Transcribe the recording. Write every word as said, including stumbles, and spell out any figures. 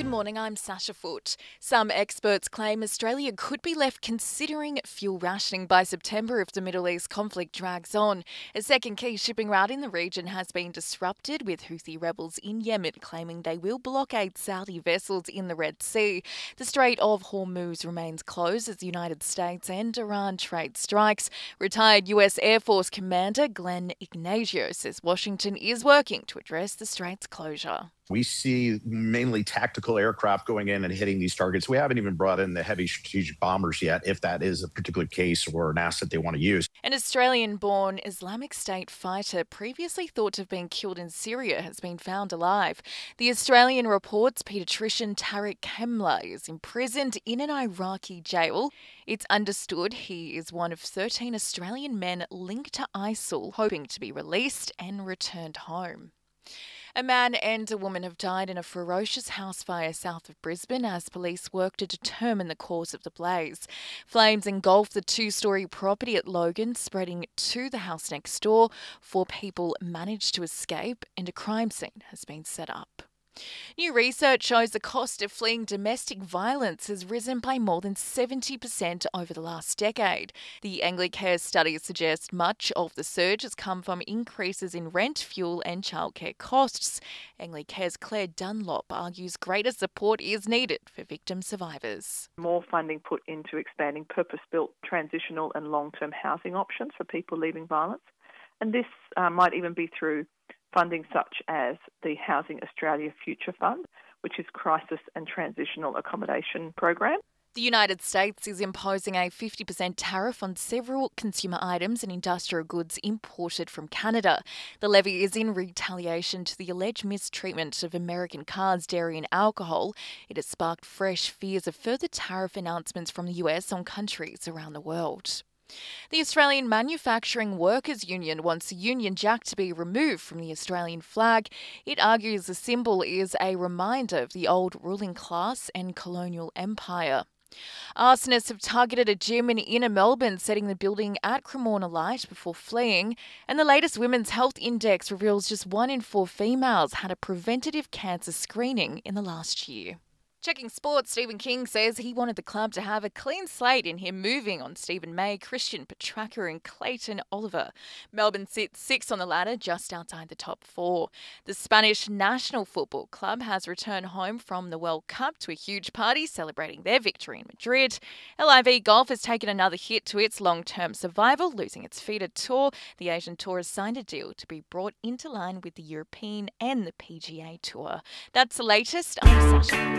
morning, I'm Sasha Foote. Some experts claim Australia could be left considering fuel rationing by September if the Middle East conflict drags on. A second key shipping route in the region has been disrupted, with Houthi rebels in Yemen claiming they will blockade Saudi vessels in the Red Sea. The Strait of Hormuz remains closed as the United States and Iran trade strikes. Retired U S Air Force Commander Glenn Ignazio says Washington is working to address the strait's closure. We see mainly tactical aircraft going in and hitting these targets. We haven't even brought in the heavy strategic bombers yet, if that is a particular case or an asset they want to use. An Australian-born Islamic State fighter previously thought to have been killed in Syria has been found alive. The Australian reports paediatrician Tariq Kemla is imprisoned in an Iraqi jail. It's understood he is one of thirteen Australian men linked to ISIL, hoping to be released and returned home. A man and a woman have died in a ferocious house fire south of Brisbane as police work to determine the cause of the blaze. Flames engulfed the two-storey property at Logan, spreading to the house next door. Four people managed to escape and a crime scene has been set up. New research shows the cost of fleeing domestic violence has risen by more than seventy percent over the last decade. The Anglicare study suggests much of the surge has come from increases in rent, fuel and childcare costs. Anglicare's Claire Dunlop argues greater support is needed for victim survivors. More funding put into expanding purpose-built transitional and long-term housing options for people leaving violence. And this uh, might even be through funding such as the Housing Australia Future Fund, which is crisis and transitional accommodation program. The United States is imposing a fifty percent tariff on several consumer items and industrial goods imported from Canada. The levy is in retaliation to the alleged mistreatment of American cars, dairy and alcohol. It has sparked fresh fears of further tariff announcements from the U S on countries around the world. The Australian Manufacturing Workers Union wants the Union Jack to be removed from the Australian flag. It argues the symbol is a reminder of the old ruling class and colonial empire. Arsonists have targeted a gym in inner Melbourne, setting the building at Cremorne alight before fleeing. And the latest Women's Health Index reveals just one in four females had a preventative cancer screening in the last year. Checking sports, Stephen King says he wanted the club to have a clean slate in him moving on Stephen May, Christian Petracca and Clayton Oliver. Melbourne sits sixth on the ladder, just outside the top four. The Spanish national football club has returned home from the World Cup to a huge party celebrating their victory in Madrid. L I V Golf has taken another hit to its long-term survival, losing its feeder tour. The Asian Tour has signed a deal to be brought into line with the European and the P G A Tour. That's the latest. I'm Sasha.